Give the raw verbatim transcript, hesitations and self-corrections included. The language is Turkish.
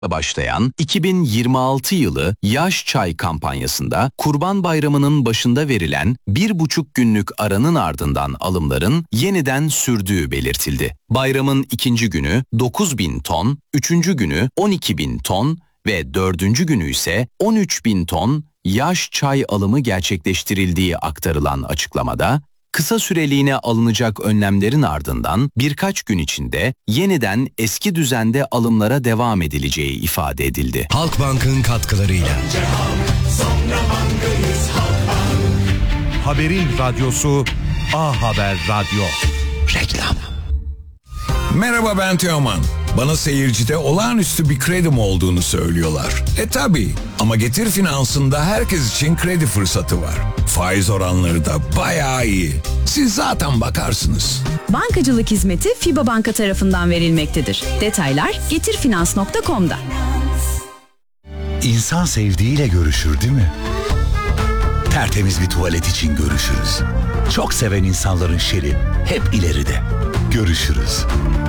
başlayan iki bin yirmi altı yılı Yaş Çay kampanyasında Kurban Bayramı'nın başında verilen bir buçuk günlük aranın ardından alımların yeniden sürdüğü belirtildi. Bayramın ikinci günü dokuz bin ton, üçüncü günü on iki bin ton ve dördüncü günü ise on üç bin ton yaş çay alımı gerçekleştirildiği aktarılan açıklamada, kısa süreliğine alınacak önlemlerin ardından birkaç gün içinde yeniden eski düzende alımlara devam edileceği ifade edildi. Halkbank'ın katkılarıyla. Haberin radyosu A Haber Radyo. Reklam. Merhaba, ben Teoman. Bana seyircide olağanüstü bir kredim olduğunu söylüyorlar. E tabi, ama Getir Finans'ında herkes için kredi fırsatı var. Faiz oranları da bayağı iyi. Siz zaten bakarsınız. Bankacılık hizmeti FİBA Banka tarafından verilmektedir. Detaylar getirfinans nokta com'da. İnsan sevdiğiyle görüşür değil mi? Tertemiz bir tuvalet için görüşürüz. Çok seven insanların şeri hep ileride. Görüşürüz.